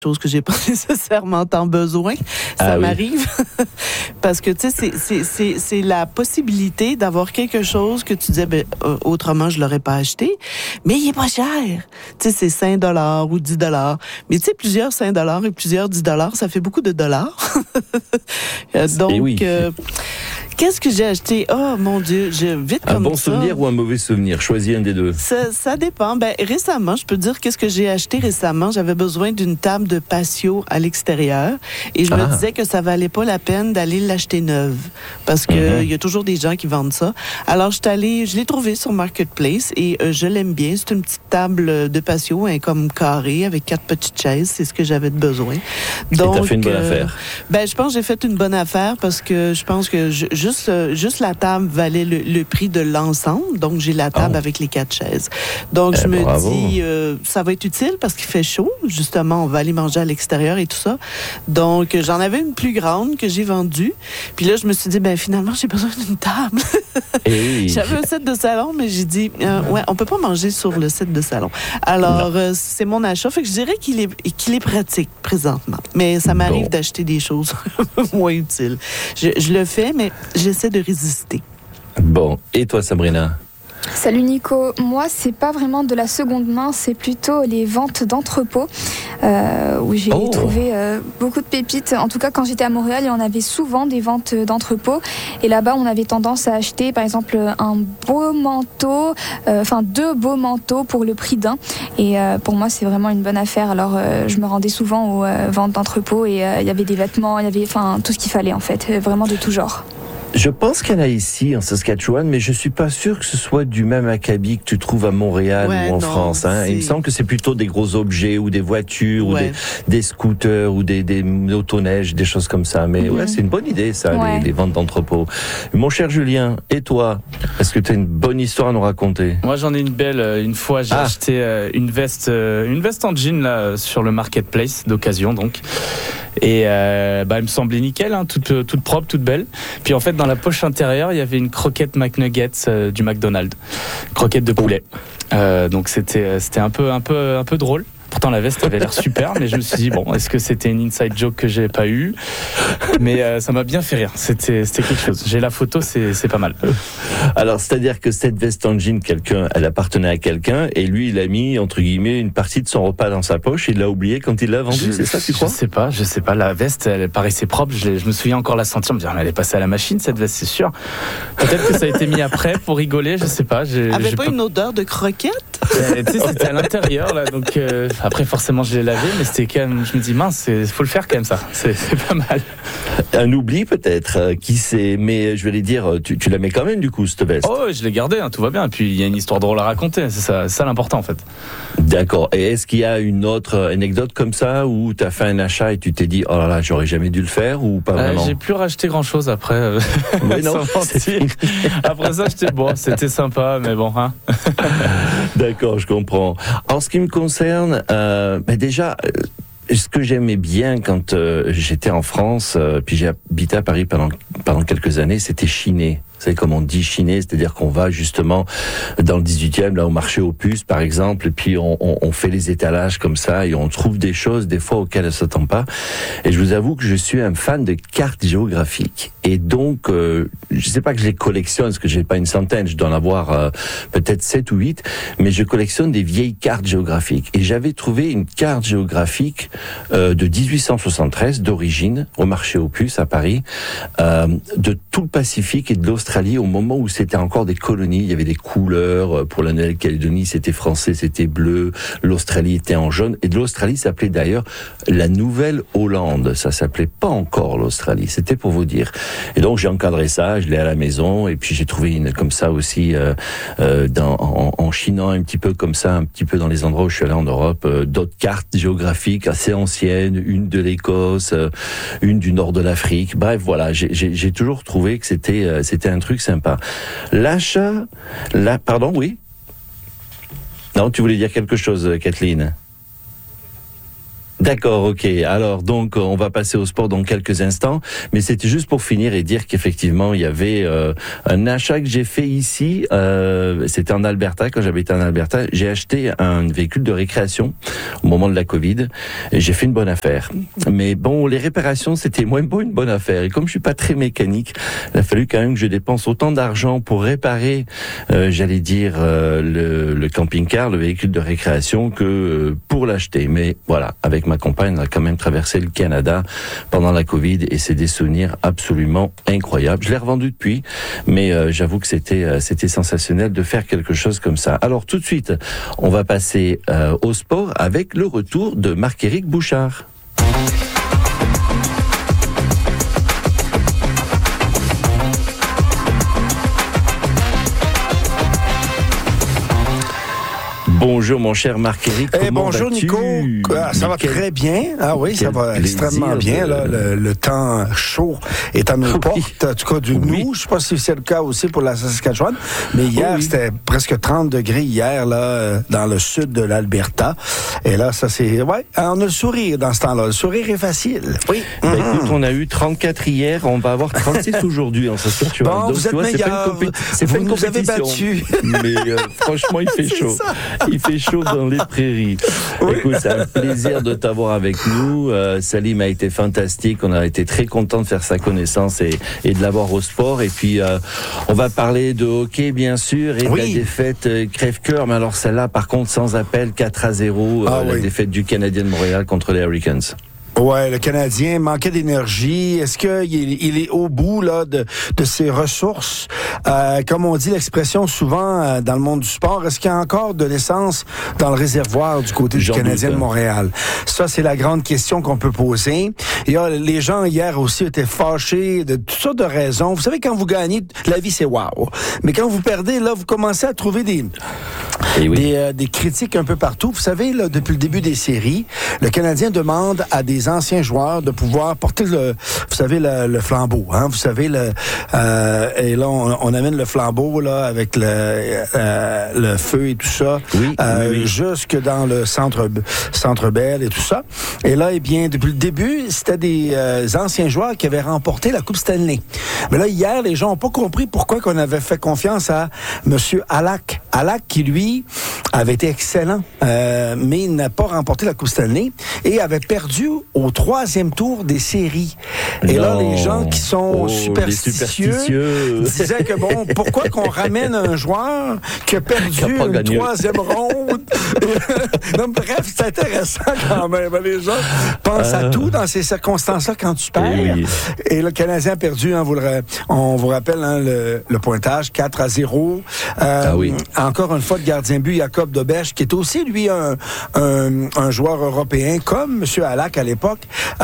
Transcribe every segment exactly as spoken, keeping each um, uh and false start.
chose que j'ai pas nécessairement tant besoin. Ça ah, m'arrive. Oui. Parce que, tu sais, c'est, c'est, c'est, c'est la possibilité d'avoir quelque chose que tu disais, ben, euh, autrement, je l'aurais pas acheté, mais il est pas cher. Tu sais, c'est cinq dollars ou dix dollars. Mais tu sais, plusieurs cinq dollars et plusieurs dix dollars, ça fait beaucoup de dollars. Donc, oui. euh, qu'est-ce que j'ai acheté? Oh, mon Dieu, j'ai vite un comme bon ça. souvenir ou un mauvais souvenir? Choisis un des deux. Ça, ça dépend. Ben, récemment, je peux dire qu'est-ce que j'ai acheté récemment. J'avais besoin d'une table de patio à l'extérieur et je ah. me disais que ça valait pas la peine d'aller l'acheter neuve parce que il mm-hmm. y a toujours des gens qui vendent ça. Alors, je suis allée, je l'ai trouvée sur Marketplace et euh, je l'aime bien. C'est une petite table de patio, hein, comme carré avec quatre petites chaises. C'est ce que j'avais de besoin. Donc, et t'as fait une bonne euh, affaire. Ben, je pense que j'ai fait une bonne affaire parce que je pense que je, juste, euh, juste la table valait le, le prix de l'ensemble. Donc, j'ai la table oh. avec les quatre chaises. Donc, eh, je me bravo. dis, euh, ça va être utile parce qu'il fait chaud. Justement, on va aller manger à l'extérieur et tout ça. Donc, j'en avais une plus grande que j'ai vendue. Puis là, je me suis dit, ben finalement, j'ai besoin d'une table. Hey. J'avais un set de salon, mais j'ai dit, euh, ouais, on peut pas manger sur le set de salon. Alors, euh, c'est mon achat. Fait que je dirais qu'il est, qu'il est pratique présentement. Mais ça m'arrive bon. d'acheter des choses moins utiles. Je, je le fais, mais j'essaie de résister. Bon. Et toi, Sabrina? Salut Nico, moi c'est pas vraiment de la seconde main, c'est plutôt les ventes d'entrepôt euh, où j'ai oh. trouvé euh, beaucoup de pépites. En tout cas quand j'étais à Montréal, on avait souvent des ventes d'entrepôt et là-bas on avait tendance à acheter par exemple un beau manteau, euh, enfin deux beaux manteaux pour le prix d'un et euh, pour moi c'est vraiment une bonne affaire. Alors euh, je me rendais souvent aux euh, ventes d'entrepôt et il euh, y avait des vêtements, il y avait enfin tout ce qu'il fallait en fait, vraiment de tout genre. Je pense qu'il y en a ici, en Saskatchewan, mais je suis pas sûr que ce soit du même acabit que tu trouves à Montréal ouais, ou en non, France. Hein. Il me semble que c'est plutôt des gros objets ou des voitures ouais. ou des, des scooters ou des, des motoneiges, des choses comme ça. Mais mm-hmm. ouais, c'est une bonne idée, ça, ouais. les, les ventes d'entrepôt. Mon cher Julien, et toi, est-ce que tu as une bonne histoire à nous raconter? Moi, j'en ai une belle. Une fois, j'ai ah. acheté une veste, une veste en jean là, sur le Marketplace d'occasion, donc. Et euh, bah, elle me semblait nickel, hein, toute, toute propre, toute belle. Puis en fait, dans la poche intérieure, il y avait une croquette McNuggets euh, du McDonald's, croquette de poulet. Euh, donc c'était, c'était un peu, un peu, un peu drôle. Pourtant la veste avait l'air super, mais je me suis dit bon, est-ce que c'était une inside joke que j'ai pas eu? Mais euh, ça m'a bien fait rire. C'était, c'était quelque chose. J'ai la photo, c'est, c'est pas mal. Alors c'est-à-dire que cette veste en jean, quelqu'un, elle appartenait à quelqu'un, et lui, il a mis entre guillemets une partie de son repas dans sa poche. Il l'a oublié quand il l'a vendue. Je, c'est ça, tu crois? Je sais pas, je sais pas. La veste, elle paraissait propre. Je, je me souviens encore la sentir. Me dire, mais elle est passée à la machine cette veste, c'est sûr. Peut-être que ça a été mis après pour rigoler. Je sais pas. J'ai, Avait j'ai pas, pas une odeur de croquette? Euh, tu sais, c'était à l'intérieur là, donc. Euh, Après, forcément, je l'ai lavé, mais c'était quand même. Je me dis, mince, il faut le faire quand même, ça. C'est, c'est pas mal. Un oubli, peut-être, euh, qui sait. Mais je vais les dire, tu, tu la mets quand même, du coup, cette veste. Oh, je l'ai gardée, hein, tout va bien. Et puis, il y a une histoire drôle à raconter. C'est ça, c'est ça l'important, en fait. D'accord. Et est-ce qu'il y a une autre anecdote comme ça où tu as fait un achat et tu t'es dit, oh là là, j'aurais jamais dû le faire ou pas vraiment? euh, J'ai plus racheté grand-chose après. Oui, non. Après ça, j'étais bon, c'était sympa, mais bon, hein. D'accord, je comprends. En ce qui me concerne, euh, ben déjà, euh, ce que j'aimais bien quand euh, j'étais en France, euh, puis j'ai habité à Paris pendant pendant quelques années, c'était chiner. Vous savez, comme on dit chiner, c'est-à-dire qu'on va justement dans le dix-huitième, là, au marché aux puces, par exemple, et puis on, on, on fait les étalages comme ça, et on trouve des choses, des fois, auxquelles on ne s'attend pas. Et je vous avoue que je suis un fan de cartes géographiques. Et donc, euh, je ne sais pas que je les collectionne, parce que j'ai pas une centaine, je dois en avoir euh, peut-être sept ou huit, mais je collectionne des vieilles cartes géographiques. Et j'avais trouvé une carte géographique euh, de dix-huit cent soixante-treize, d'origine, au marché aux puces, à Paris, euh, de tout le Pacifique et de l'Australie, au moment où c'était encore des colonies. Il y avait des couleurs. Pour la Nouvelle-Calédonie, c'était français, c'était bleu. L'Australie était en jaune. Et de l'Australie s'appelait d'ailleurs la Nouvelle-Hollande. Ça s'appelait pas encore l'Australie. C'était pour vous dire. Et donc, j'ai encadré ça, je l'ai à la maison. Et puis, j'ai trouvé une comme ça aussi, euh, euh, dans, en, en chinant un petit peu comme ça, un petit peu dans les endroits où je suis allé en Europe, euh, d'autres cartes géographiques assez anciennes, une de l'Écosse, euh, une du nord de l'Afrique. Bref, voilà, j'ai, j'ai, j'ai toujours trouvé que c'était, euh, c'était un truc sympa. L'achat, la, pardon, oui? Non, tu voulais dire quelque chose, Kathleen? D'accord, ok. Alors donc on va passer au sport dans quelques instants, mais c'était juste pour finir et dire qu'effectivement il y avait euh, un achat que j'ai fait ici. Euh, c'était en Alberta, quand j'habitais en Alberta, j'ai acheté un véhicule de récréation au moment de la Covid. Et j'ai fait une bonne affaire. Mais bon, les réparations c'était moins pas une bonne affaire. Et comme je suis pas très mécanique, il a fallu quand même que je dépense autant d'argent pour réparer, euh, j'allais dire euh, le, le camping-car, le véhicule de récréation, que euh, pour l'acheter. Mais voilà, avec ma compagne, on a quand même traversé le Canada pendant la Covid et c'est des souvenirs absolument incroyables. Je l'ai revendu depuis, mais euh, j'avoue que c'était euh, c'était sensationnel de faire quelque chose comme ça. Alors tout de suite, on va passer euh, au sport avec le retour de Marc-Éric Bouchard. Bonjour mon cher Marc-Éric. Eh, bonjour Nico. Ah, ça va quel... très bien. Ah oui, ça va extrêmement bien. Là. Le, le temps chaud est à nos oui. portes, en tout cas du oui. nous. Je ne sais pas si c'est le cas aussi pour la Saskatchewan, mais hier, oui. c'était presque trente degrés hier là, dans le sud de l'Alberta. Et là, ça c'est... Ouais, on a le sourire dans ce temps-là. Le sourire est facile. Oui. Ben, mm-hmm. Écoute, on a eu trente-quatre hier, on va avoir trente-six aujourd'hui en Saskatchewan. Bon, donc, vous êtes vois, meilleurs. C'est pas une, compé- c'est vous pas une nous compétition. Avez battus. Mais euh, franchement, il fait chaud. Ça. Il fait chaud dans les prairies. Oui. Écoute, c'est un plaisir de t'avoir avec nous. Euh, Salim a été fantastique. On a été très content de faire sa connaissance et, et de l'avoir au sport. Et puis, euh, on va parler de hockey, bien sûr, et oui. de la défaite euh, crève-cœur. Mais alors, celle-là, par contre, sans appel, quatre à zéro, euh, ah, la oui. défaite du Canadien de Montréal contre les Hurricanes. Ouais, le Canadien manquait d'énergie. Est-ce qu'il est, il est au bout là de, de ses ressources? Euh, comme on dit l'expression souvent euh, dans le monde du sport, est-ce qu'il y a encore de l'essence dans le réservoir du côté Jean du Canadien doute. de Montréal? Ça, c'est la grande question qu'on peut poser. Et là, les gens hier aussi étaient fâchés de toutes sortes de raisons. Vous savez, quand vous gagnez, la vie c'est wow. Mais quand vous perdez, là, vous commencez à trouver des... Et oui. des, euh, des critiques un peu partout. Vous savez, là, depuis le début des séries, le Canadien demande à des anciens joueurs de pouvoir porter le, vous savez, le, le flambeau. Hein? Vous savez, le, euh, et là, on, on amène le flambeau là avec le, euh, le feu et tout ça, oui, euh, oui, oui. jusque dans le centre, centre Bell et tout ça. Et là, eh bien, depuis le début, c'était des euh, anciens joueurs qui avaient remporté la Coupe Stanley. Mais là, hier, les gens n'ont pas compris pourquoi qu'on avait fait confiance à Monsieur Halak. Halak qui, lui, avait été excellent, euh, mais il n'a pas remporté la Coupe Stanley et avait perdu au troisième tour des séries. Et non. là, les gens qui sont oh, superstitieux, superstitieux disaient que bon, pourquoi qu'on ramène un joueur qui a perdu qui a une troisième ronde? Non, bref, c'est intéressant quand même. Les gens pensent euh... à tout dans ces circonstances-là quand tu perds. Et, oui. et le Canadien a perdu, hein, vous le, on vous rappelle hein, le, le pointage, quatre à zéro. Euh, ah oui. Encore une fois, le gardien but, Jacob Dobech, qui est aussi, lui, un, un, un joueur européen, comme M. Halak à l'époque,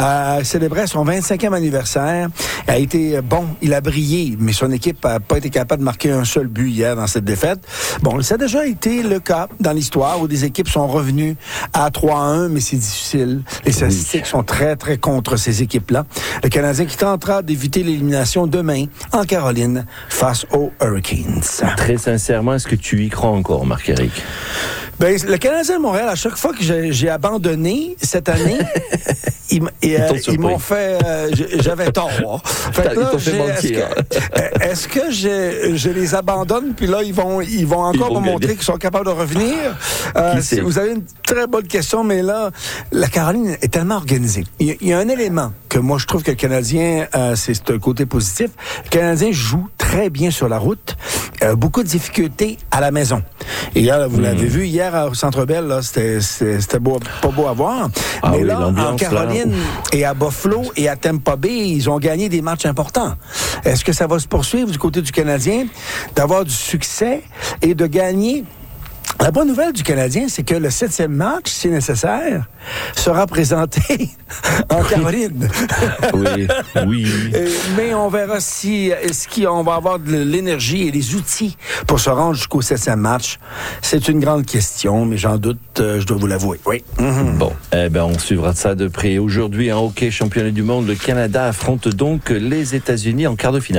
a célébré son vingt-cinquième anniversaire. Il a été bon, il a brillé, mais son équipe n'a pas été capable de marquer un seul but hier dans cette défaite. Bon, ça a déjà été le cas dans l'histoire où des équipes sont revenues à trois à un, mais c'est difficile. Les statistiques oui. sont très, très contre ces équipes-là. Le Canadien qui tentera d'éviter l'élimination demain en Caroline face aux Hurricanes. Très sincèrement, est-ce que tu y crois encore, Marc-Éric? Ben, le Canadien de Montréal, à chaque fois que j'ai, j'ai abandonné cette année, ils, ils, euh, ils m'ont fait... Euh, j'avais tort. Fait que là, fait est-ce que, est-ce que je, je les abandonne, puis là, ils vont, ils vont encore ils vont me montrer qu'ils sont capables de revenir? Euh, vous avez une très bonne question, mais là, la Caroline est tellement organisée. Il y, il y a un élément que moi, je trouve que le Canadien, euh, c'est un côté positif. Le Canadien joue très bien sur la route. Euh, beaucoup de difficultés à la maison. Et là, vous mmh. l'avez vu hier au Centre Bell, là, c'était, c'était, c'était beau, pas beau à voir. Ah mais oui, là, en Caroline là. et à Buffalo et à Tampa Bay, ils ont gagné des matchs importants. Est-ce que ça va se poursuivre du côté du Canadien, d'avoir du succès et de gagner? La bonne nouvelle du Canadien, c'est que le septième match, si nécessaire, sera présenté en Caroline. Oui, oui. Mais on verra si est-ce qu'on va avoir de l'énergie et les outils pour se rendre jusqu'au septième match. C'est une grande question, mais j'en doute, je dois vous l'avouer. Oui. Mm-hmm. Bon, eh ben on suivra ça de près. Aujourd'hui, en hockey championnat du monde, le Canada affronte donc les États-Unis en quart de finale.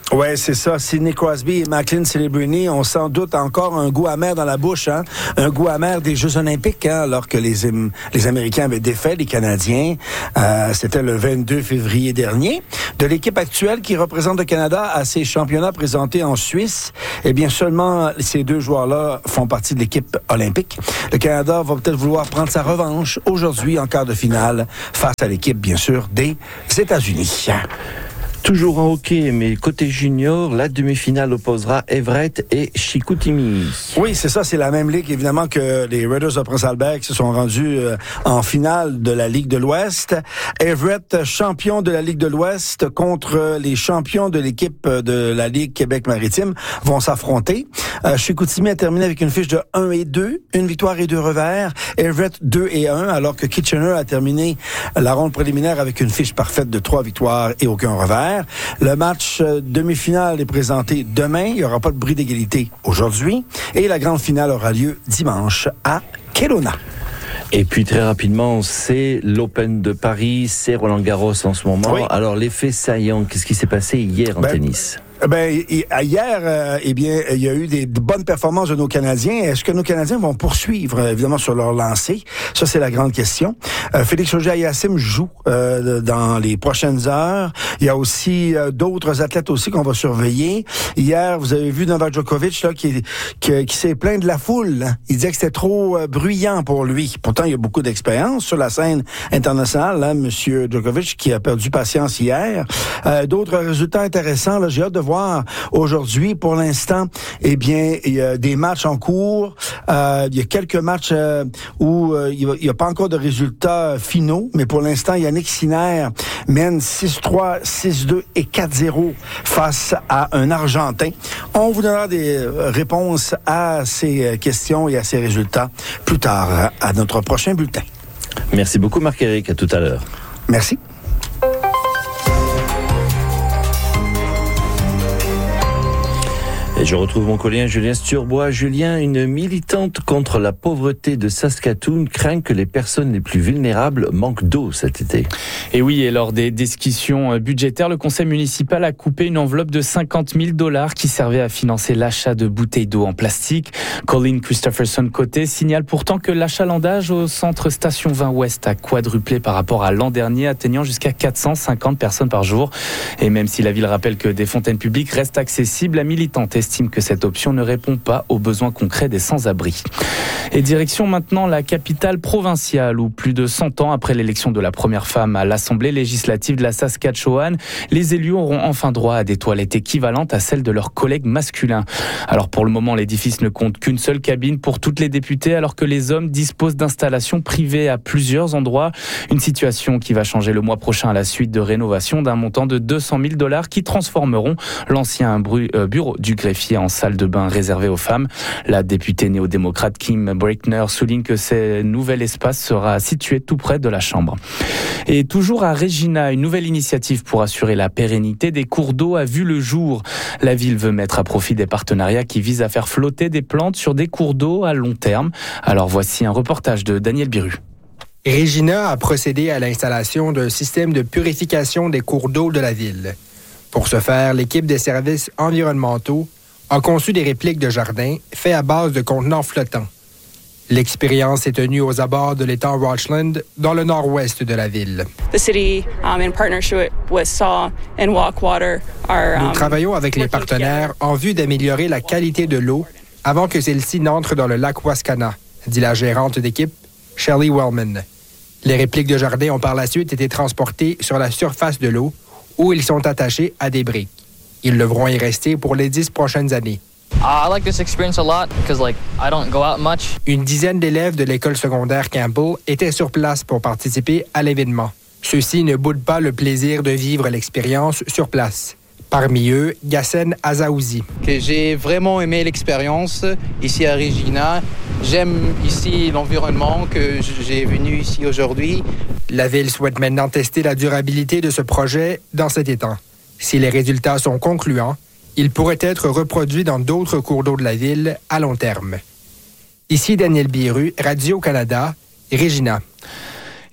Oui, c'est ça. Sidney Crosby et Macklin Celebrini ont sans doute encore un goût amer dans la bouche, hein? Un goût amer des Jeux olympiques, hein? Alors que les, les Américains avaient défait les Canadiens. Euh, c'était le vingt-deux février dernier. De l'équipe actuelle qui représente le Canada à ces championnats présentés en Suisse, eh bien, seulement ces deux joueurs-là font partie de l'équipe olympique. Le Canada va peut-être vouloir prendre sa revanche aujourd'hui en quart de finale face à l'équipe, bien sûr, des États-Unis. Toujours en hockey, mais côté junior, la demi-finale opposera Everett et Chicoutimi. Oui, c'est ça, c'est la même ligue, évidemment, que les Raiders de Prince Albert qui se sont rendus euh, en finale de la Ligue de l'Ouest. Everett, champion de la Ligue de l'Ouest, contre les champions de l'équipe de la Ligue Québec-Maritime, vont s'affronter. Euh, Chicoutimi a terminé avec une fiche de un et deux, une victoire et deux revers. Everett, deux et un, alors que Kitchener a terminé la ronde préliminaire avec une fiche parfaite de trois victoires et aucun revers. Le match euh, demi-finale est présenté demain. Il n'y aura pas de bris d'égalité aujourd'hui. Et la grande finale aura lieu dimanche à Kelowna. Et puis très rapidement, c'est l'Open de Paris, c'est Roland Garros en ce moment. Oui. Alors l'effet saillant, qu'est-ce qui s'est passé hier en ben, tennis? Ben, hier, euh, eh bien, il y a eu des bonnes performances de nos Canadiens. Est-ce que nos Canadiens vont poursuivre, évidemment, sur leur lancée? Ça, c'est la grande question. Euh, Félix Auger-Aliassime joue euh, dans les prochaines heures. Il y a aussi euh, d'autres athlètes aussi qu'on va surveiller. Hier, vous avez vu Novak Djokovic là, qui, qui, qui s'est plaint de la foule. Il disait que c'était trop euh, bruyant pour lui. Pourtant, il y a beaucoup d'expérience sur la scène internationale. Là, Monsieur Djokovic qui a perdu patience hier. Euh, d'autres résultats intéressants. Là, j'ai hâte de voir aujourd'hui. Pour l'instant, eh bien, il y a des matchs en cours. Euh, il y a quelques matchs euh, où euh, il n'y a, a pas encore de résultats finaux, mais pour l'instant, Yannick Sinner mène six trois, six deux et quatre zéro face à un Argentin. On vous donnera des réponses à ces questions et à ces résultats plus tard à notre prochain bulletin. Merci beaucoup, Marc-Éric. À tout à l'heure. Merci. Et je retrouve mon collègue Julien Sturbois. Julien, une militante contre la pauvreté de Saskatoon craint que les personnes les plus vulnérables manquent d'eau cet été. Et oui, et lors des discussions budgétaires, le conseil municipal a coupé une enveloppe de cinquante mille dollars qui servait à financer l'achat de bouteilles d'eau en plastique. Colin Christopherson Côté signale pourtant que l'achalandage au centre Station vingt Ouest a quadruplé par rapport à l'an dernier, atteignant jusqu'à quatre cent cinquante personnes par jour. Et même si la ville rappelle que des fontaines publiques restent accessibles, la militante est estime que cette option ne répond pas aux besoins concrets des sans-abri. Et direction maintenant la capitale provinciale où plus de cent ans après l'élection de la première femme à l'Assemblée législative de la Saskatchewan, les élus auront enfin droit à des toilettes équivalentes à celles de leurs collègues masculins. Alors pour le moment, l'édifice ne compte qu'une seule cabine pour toutes les députées alors que les hommes disposent d'installations privées à plusieurs endroits. Une situation qui va changer le mois prochain à la suite de rénovation d'un montant de deux cent mille dollars qui transformeront l'ancien bureau du greffier en salle de bain réservée aux femmes. La députée néo-démocrate Kim Breckner souligne que ce nouvel espace sera situé tout près de la Chambre. Et toujours à Regina, une nouvelle initiative pour assurer la pérennité des cours d'eau a vu le jour. La ville veut mettre à profit des partenariats qui visent à faire flotter des plantes sur des cours d'eau à long terme. Alors voici un reportage de Daniel Biru. Regina a procédé à l'installation d'un système de purification des cours d'eau de la ville. Pour ce faire, l'équipe des services environnementaux a conçu des répliques de jardins faits à base de contenants flottants. L'expérience est tenue aux abords de l'étang Rochland, dans le nord-ouest de la ville. The city, um, in partnership with S A W and Walkwater, are, um, Nous travaillons avec les partenaires en vue d'améliorer la qualité de l'eau avant que celle-ci n'entre dans le lac Wascana, dit la gérante d'équipe, Shelley Wellman. Les répliques de jardins ont par la suite été transportées sur la surface de l'eau, où ils sont attachés à des briques. Ils devront y rester pour les dix prochaines années. I like this experience a lot because like I don't go out much. Une dizaine d'élèves de l'école secondaire Campbell étaient sur place pour participer à l'événement. Ceux-ci ne boudent pas le plaisir de vivre l'expérience sur place. Parmi eux, Gassen Azaouzi. Que j'ai vraiment aimé l'expérience ici à Regina. J'aime ici l'environnement que j'ai venu ici aujourd'hui. La ville souhaite maintenant tester la durabilité de ce projet dans cet étang. Si les résultats sont concluants, il pourrait être reproduit dans d'autres cours d'eau de la ville à long terme. Ici Daniel Biru, Radio-Canada, Regina.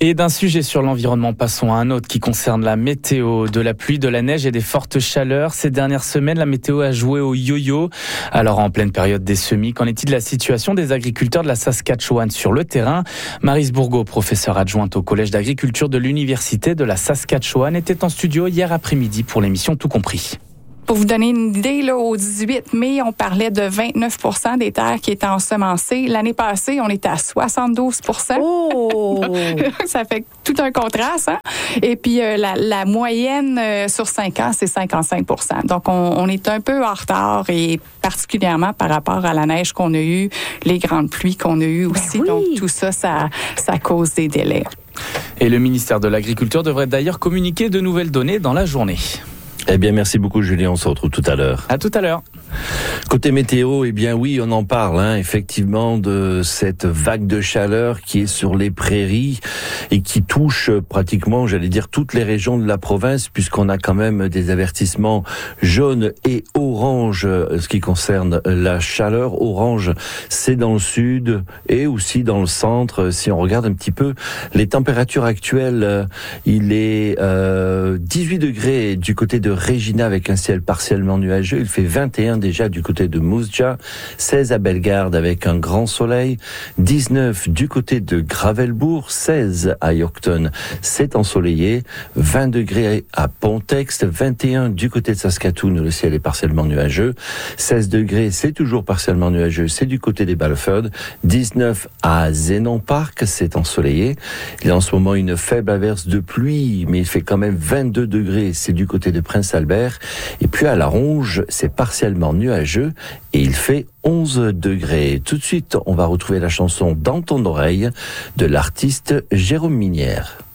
Et d'un sujet sur l'environnement, passons à un autre qui concerne la météo. De la pluie, de la neige et des fortes chaleurs. Ces dernières semaines, la météo a joué au yo-yo. Alors, en pleine période des semis, qu'en est-il de la situation des agriculteurs de la Saskatchewan sur le terrain? Maryse Bourgault, professeure adjointe au Collège d'agriculture de l'Université de la Saskatchewan, était en studio hier après-midi pour l'émission Tout compris. Pour vous donner une idée, là, au dix-huit mai, on parlait de vingt-neuf pour cent des terres qui étaient ensemencées. L'année passée, on était à soixante-douze pour cent. Oh! Ça fait tout un contraste. Hein? Et puis, euh, la, la moyenne euh, sur cinq ans, c'est cinquante-cinq pour cent. Donc, on, on est un peu en retard, et particulièrement par rapport à la neige qu'on a eue, les grandes pluies qu'on a eues aussi. Ben oui. Donc, tout ça, ça, ça cause des délais. Et le ministère de l'Agriculture devrait d'ailleurs communiquer de nouvelles données dans la journée. Eh bien, merci beaucoup, Julien. On se retrouve tout à l'heure. À tout à l'heure. Côté météo, eh bien oui, on en parle, hein, effectivement, de cette vague de chaleur qui est sur les prairies et qui touche pratiquement, j'allais dire, toutes les régions de la province, puisqu'on a quand même des avertissements jaunes et orange, ce qui concerne la chaleur. Orange, c'est dans le sud et aussi dans le centre. Si on regarde un petit peu les températures actuelles, il est euh, dix-huit degrés du côté de Regina avec un ciel partiellement nuageux. Il fait vingt et un déjà du côté de Moose Jaw, seize à Bellegarde avec un grand soleil, dix-neuf du côté de Gravelbourg, seize à Yorkton, c'est ensoleillé, vingt degrés à Pontext, vingt et un du côté de Saskatoon, le ciel est partiellement nuageux, seize degrés, c'est toujours partiellement nuageux, c'est du côté des Battleford, dix-neuf à Zenon Park, c'est ensoleillé, il y a en ce moment une faible averse de pluie, mais il fait quand même vingt-deux degrés, c'est du côté de Prince Albert, et puis à La Ronge, c'est partiellement nuageux et il fait onze degrés. Tout de suite, on va retrouver la chanson Dans ton oreille de l'artiste Jérôme Minière.